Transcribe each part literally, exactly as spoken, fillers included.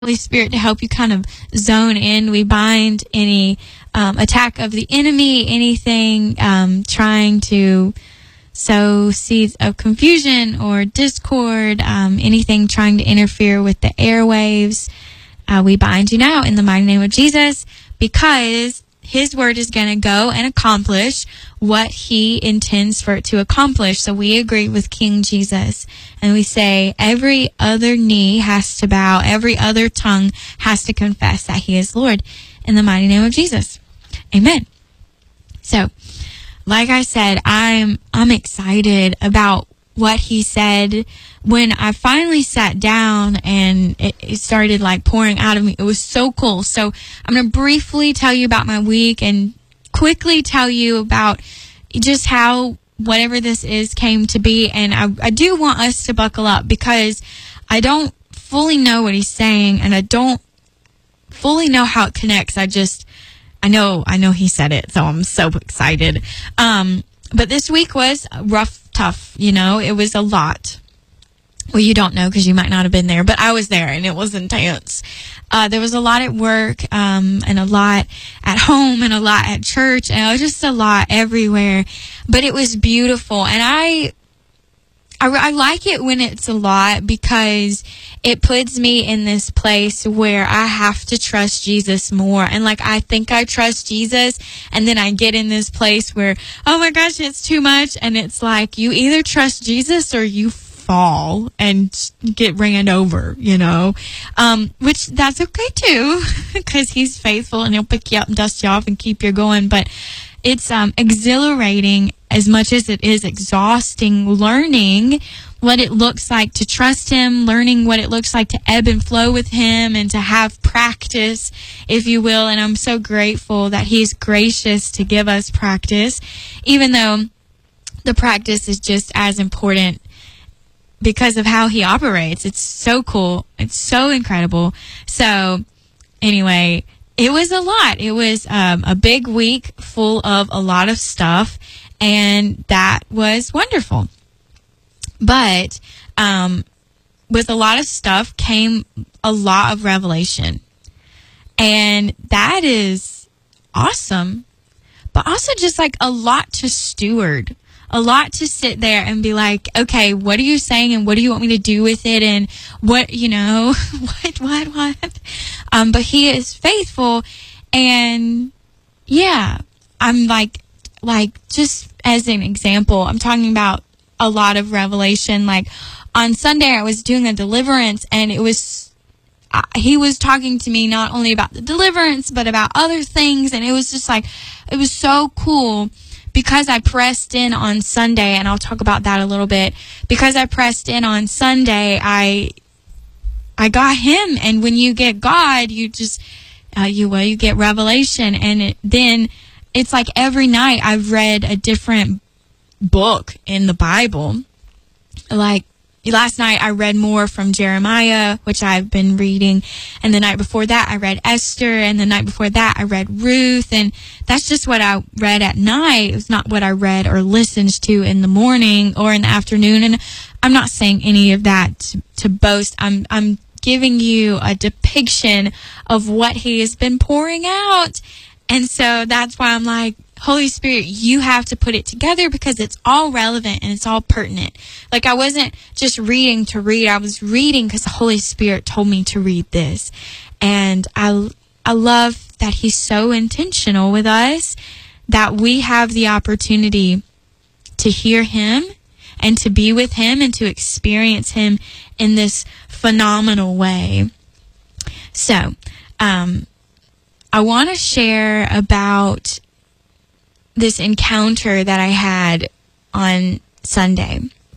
Holy Spirit to help you kind of zone in. We bind any um, attack of the enemy, anything um, trying to sow seeds of confusion or discord, um, anything trying to interfere with the airwaves. Uh, we bind you now in the mighty name of Jesus, because his word is going to go and accomplish what he intends for it to accomplish. So we agree with King Jesus, and we say every other knee has to bow, every other tongue has to confess that he is Lord, in the mighty name of Jesus. Amen. So, like I said, I'm I'm excited about what he said. When I finally sat down and it, it started like pouring out of me, it was so cool. So I'm going to briefly tell you about my week and quickly tell you about just how whatever this is came to be. And I, I do want us to buckle up, because I don't fully know what he's saying, and I don't fully know how it connects. I just, I know, I know he said it, so I'm so excited. Um, but this week was rough, tough, you know, it was a lot. Well, you don't know because you might not have been there, but I was there, and it was intense. Uh, there was a lot at work, um, and a lot at home, and a lot at church, and it was just a lot everywhere. But it was beautiful, and I, I, I like it when it's a lot, because it puts me in this place where I have to trust Jesus more. And like, I think I trust Jesus, and then I get in this place where, oh my gosh, it's too much. And it's like, you either trust Jesus or you fall and get ran over, you know, um, which that's okay too, because he's faithful and he'll pick you up and dust you off and keep you going. But it's um, exhilarating as much as it is exhausting, learning what it looks like to trust him, learning what it looks like to ebb and flow with him, and to have practice, if you will. And I'm so grateful that he's gracious to give us practice, even though the practice is just as important because of how he operates. It's so cool. It's so incredible. So anyway, it was a lot. It was um, a big week full of a lot of stuff, and that was wonderful. But um, with a lot of stuff came a lot of revelation, and that is awesome. But also just like a lot to steward. A lot to sit there and be like, okay, what are you saying, and what do you want me to do with it, and what, you know, what, what, what? Um, but he is faithful, and yeah, I'm like, like, just as an example, I'm talking about a lot of revelation. Like, on Sunday, I was doing a deliverance, and it was, uh, he was talking to me not only about the deliverance, but about other things, and it was just like, it was so cool. Because I pressed in on Sunday, and I'll talk about that a little bit. Because I pressed in on Sunday, I I got him. And when you get God, you just uh, you well you get revelation, and it, then it's like every night I've read a different book in the Bible. Like last night I read more from Jeremiah, which I've been reading, and the night before that I read Esther, and the night before that I read Ruth, and that's just what I read at night. It was not what I read or listened to in the morning or in the afternoon. And I'm not saying any of that to, to boast. I'm I'm giving you a depiction of what he has been pouring out. And so that's why I'm like, Holy Spirit, you have to put it together, because it's all relevant and it's all pertinent. Like, I wasn't just reading to read. I was reading because the Holy Spirit told me to read this. And I, I love that he's so intentional with us, that we have the opportunity to hear him and to be with him and to experience him in this phenomenal way. So, um, I want to share about this encounter that I had on Sunday.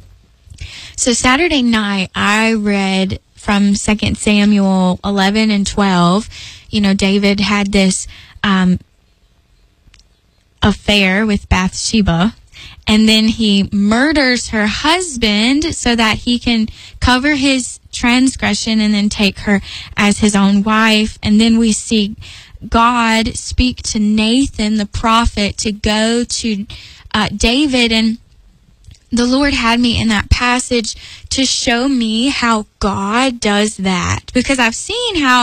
So Saturday night, I read from Second Samuel eleven and twelve. You know, David had this um, affair with Bathsheba, and then he murders her husband so that he can cover his transgression and then take her as his own wife. And then we see God speak to Nathan the prophet to go to uh, David, and the Lord had me in that passage to show me how God does that, because I've seen how